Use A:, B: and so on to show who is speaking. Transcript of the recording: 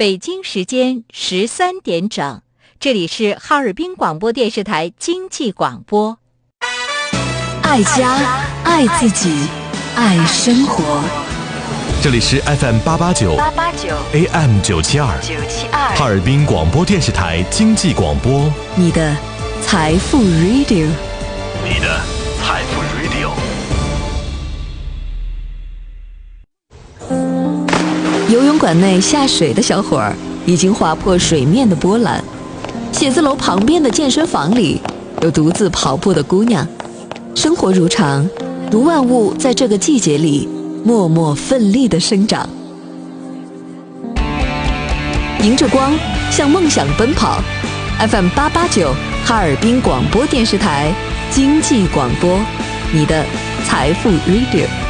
A: 北京时间13点整，这里是哈尔滨广播电视台经济广播。
B: 爱家，爱自己，爱生活。
C: 这里是 FM889 AM972 哈尔滨广播电视台经济广播，
B: 你的财富 Radio，
C: 你的财富 Radio。
B: 游泳馆内下水的小伙儿已经划破水面的波澜，写字楼旁边的健身房里有独自跑步的姑娘。生活如常，如万物在这个季节里默默奋力地生长。迎着光，向梦想奔跑。FM889 哈尔滨广播电视台经济广播，你的财富 Radio。